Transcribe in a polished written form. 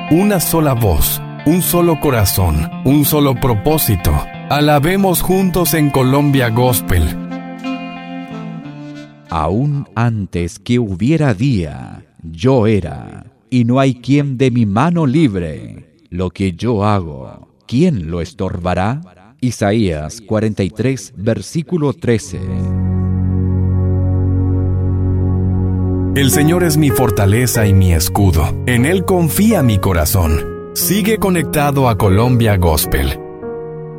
una sola voz, un solo corazón, un solo propósito. Alabemos juntos en Colombia Gospel. Aún antes que hubiera día, yo era, y no hay quien de mi mano libre. Lo que yo hago, ¿quién lo estorbará? Isaías 43, versículo 13. El Señor es mi fortaleza y mi escudo. En Él confía mi corazón. Sigue conectado a Colombia Gospel.